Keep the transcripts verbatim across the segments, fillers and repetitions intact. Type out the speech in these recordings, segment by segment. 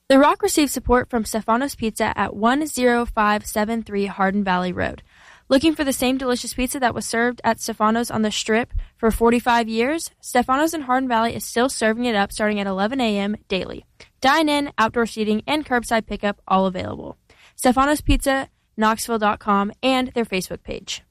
The Rock receives support from Stefano's Pizza at one oh five seven three Hardin Valley Road. Looking for the same delicious pizza that was served at Stefano's on the Strip for forty-five years? Stefano's in Hardin Valley is still serving it up starting at eleven a.m. daily. Dine-in, outdoor seating, and curbside pickup all available. Stefano's Pizza, Knoxville dot com, and their Facebook page.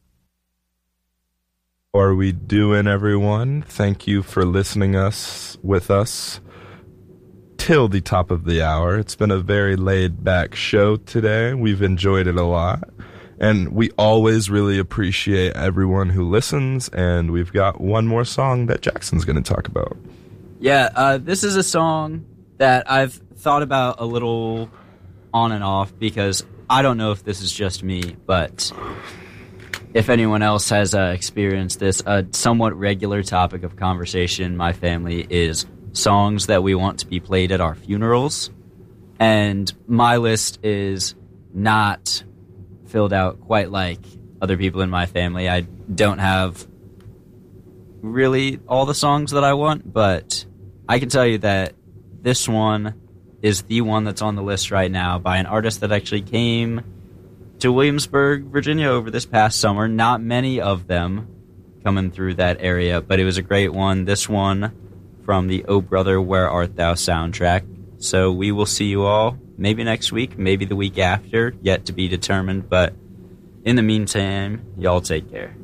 How are we doing, everyone? Thank you for listening us with us till the top of the hour. It's been a very laid-back show today. We've enjoyed it a lot. And we always really appreciate everyone who listens, and we've got one more song that Jackson's going to talk about. Yeah, uh, this is a song that I've thought about a little on and off, because I don't know if this is just me, but if anyone else has uh, experienced this, a somewhat regular topic of conversation in my family is songs that we want to be played at our funerals. And my list is not filled out quite like other people in my family. I don't have really all the songs that I want, but I can tell you that this one is the one that's on the list right now by an artist that actually came to Williamsburg, Virginia over this past summer. Not many of them coming through that area, but it was a great one. This one from the Oh Brother, Where Art Thou soundtrack. So we will see you all maybe next week, maybe the week after, yet to be determined. But in the meantime, y'all take care.